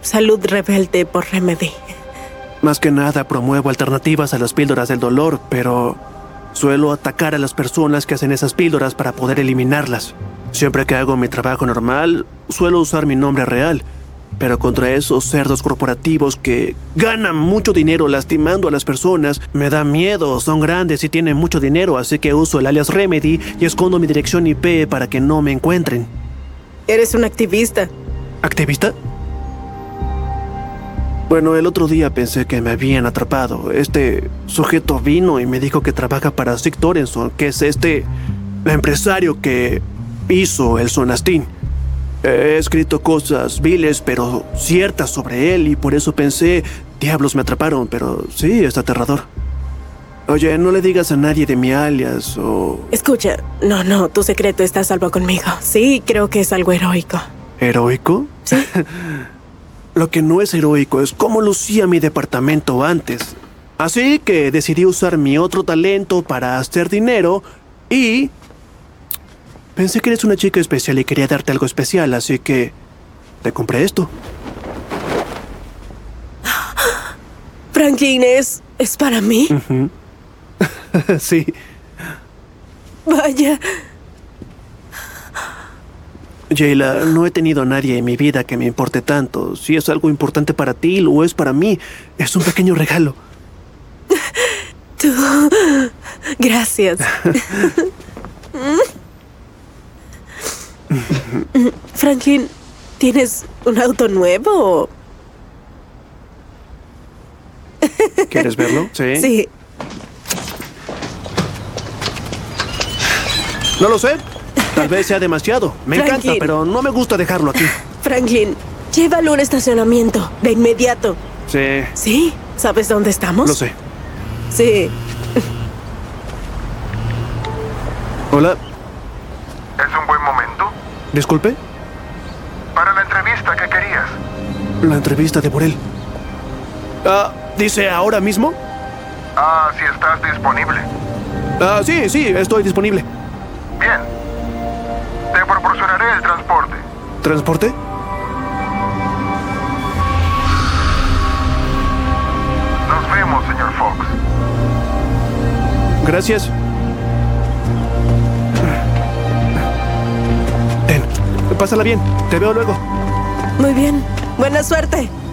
Salud rebelde por Remedy. Más que nada promuevo alternativas a las píldoras del dolor, pero suelo atacar a las personas que hacen esas píldoras para poder eliminarlas. Siempre que hago mi trabajo normal, suelo usar mi nombre real, pero contra esos cerdos corporativos que ganan mucho dinero lastimando a las personas, me da miedo. Son grandes y tienen mucho dinero, así que uso el alias Remedy y escondo mi dirección IP para que no me encuentren. Eres un activista. ¿Activista? Bueno, el otro día pensé que me habían atrapado. Este sujeto vino y me dijo que trabaja para Sig Torenson, que es el empresario que hizo el Sonastin. He escrito cosas viles, pero ciertas sobre él, y por eso pensé, diablos, me atraparon, pero sí, es aterrador. Oye, no le digas a nadie de mi alias o... Escucha, no, tu secreto está a salvo conmigo. Sí, creo que es algo heroico. ¿Heroico? Sí. Lo que no es heroico es cómo lucía mi departamento antes. Así que decidí usar mi otro talento para hacer dinero y... pensé que eres una chica especial y quería darte algo especial, así que te compré esto. Franklin, ¿es para mí? Sí. Vaya. Jayla, no he tenido a nadie en mi vida que me importe tanto. Si es algo importante para ti o es para mí, es un pequeño regalo. Tú... Gracias. Franklin, ¿tienes un auto nuevo? ¿Quieres verlo? Sí. Sí. No lo sé. Tal vez sea demasiado. Me Franklin. encanta, pero no me gusta dejarlo aquí. Franklin, llévalo a un estacionamiento, de inmediato. Sí. ¿Sí? ¿Sabes dónde estamos? Lo sé. Sí. Hola. ¿Es un buen momento? Disculpe. Para la entrevista que querías. La entrevista de Burel. ¿Dice ahora mismo? Si estás disponible. Sí, estoy disponible. Bien. Te proporcionaré el transporte. ¿Transporte? Nos vemos, señor Fox. Gracias. Ten, pásala bien. Te veo luego. Muy bien. Buena suerte.